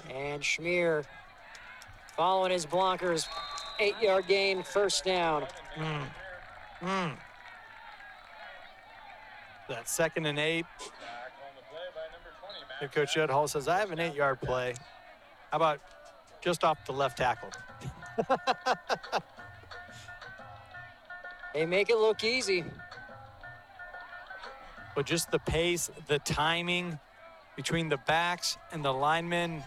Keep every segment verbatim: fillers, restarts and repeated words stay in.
And Schmier following his blockers. Eight-yard gain, first down. Mm. Mm. That second and eight. Head coach Judd Hall says, I have an eight-yard play. How about just off the left tackle? They make it look easy. But just the pace, the timing between the backs and the linemen.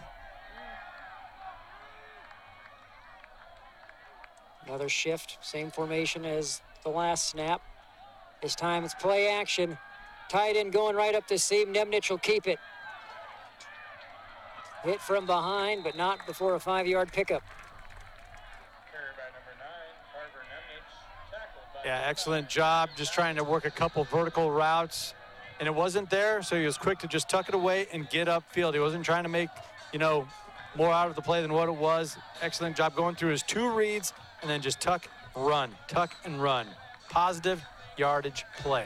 Another shift, same formation as the last snap. This time it's play action. Tight end going right up the seam. Nemnich will keep it. Hit from behind, but not before a five-yard pickup. Yeah, excellent job. Just trying to work a couple vertical routes, and it wasn't there, so he was quick to just tuck it away and get upfield. He wasn't trying to make, you know, more out of the play than what it was. Excellent job going through his two reads and then just tuck, run, tuck, and run. Positive yardage play.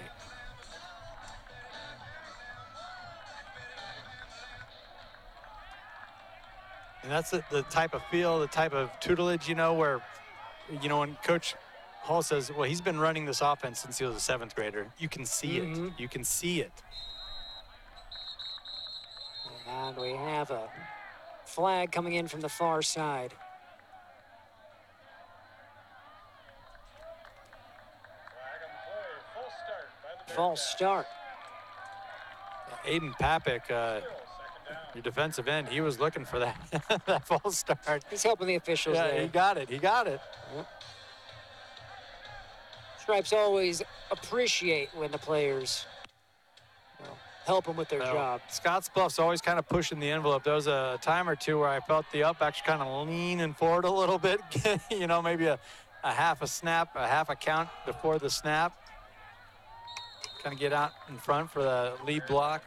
And that's the, the type of feel, the type of tutelage, you know, where, you know, when Coach Hall says, well, he's been running this offense since he was a seventh grader. You can see Mhm. it. You can see it. And we have a flag coming in from the far side. False start. Aiden Papik, uh, your defensive end, he was looking for that, that false start. He's helping the officials Yeah, there. he got it. He got it. Yep. Stripes always appreciate when the players, you know, help them with their Well, job. Scottsbluff's always kind of pushing the envelope. There was a time or two where I felt the up actually kind of leaning forward a little bit. You know, maybe a, a half a snap, a half a count before the snap. Kind of get out in front for the lead block.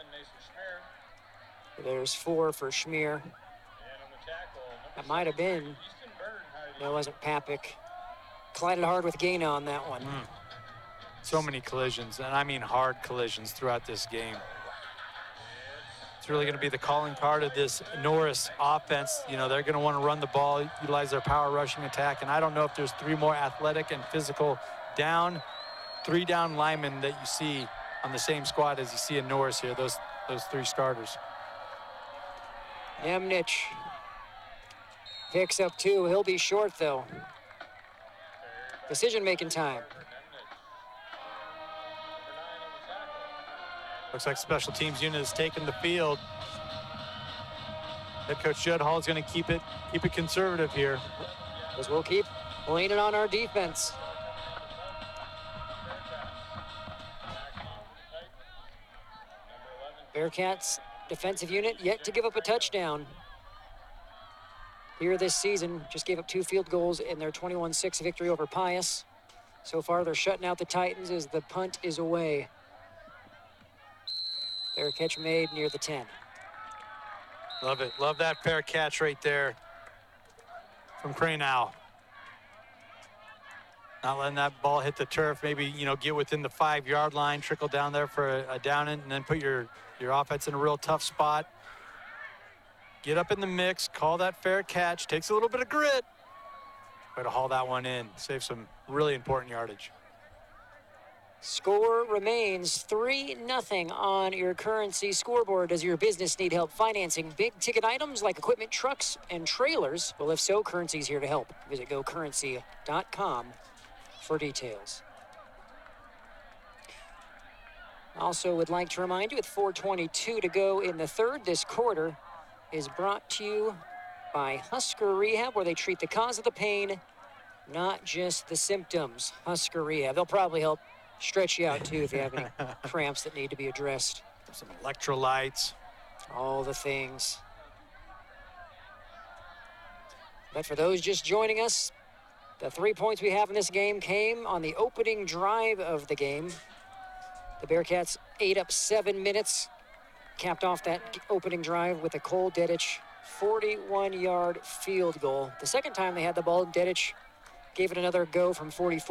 There's four for Schmier. That might have been. No, it wasn't Papik. Collided hard with Gaina on that one. Mm. So many collisions, and I mean hard collisions throughout this game. It's really going to be the calling card of this Norris offense. You know, they're going to want to run the ball, utilize their power rushing attack, and I don't know if there's three more athletic and physical down, three down linemen that you see on the same squad as you see in Norris here, those, those three starters. Nemnich picks up two. He'll be short, though. Decision-making time. Looks like special teams unit has taken the field. Head coach Judd Hall is going to keep it keep it conservative here. Because we'll keep leaning on our defense. Bearcats defensive unit yet to give up a touchdown. Here this season, just gave up two field goals in their twenty-one six victory over Pius. So far, they're shutting out the Titans as the punt is away. Fair catch made near the ten. Love it. Love that fair catch right there from Cranow. Not letting that ball hit the turf. Maybe, you know, get within the five-yard line, trickle down there for a, a down in, and then put your, your offense in a real tough spot. Get up in the mix, call that fair catch. Takes a little bit of grit. Way to haul that one in. Save some really important yardage. Score remains three nothing on your Currency scoreboard. Does your business need help financing big-ticket items like equipment, trucks, and trailers? Well, if so, Currency's here to help. Visit go currency dot com for details. Also would like to remind you, with four twenty-two to go in the third, this quarter is brought to you by Husker Rehab, where they treat the cause of the pain, not just the symptoms. Husker Rehab. They'll probably help stretch you out, too, if you have any cramps that need to be addressed. Some electrolytes. All the things. But for those just joining us, the three points we have in this game came on the opening drive of the game. The Bearcats ate up seven minutes, capped off that opening drive with a Cole Dedich forty-one-yard field goal. The second time they had the ball, Dedich gave it another go from forty-four.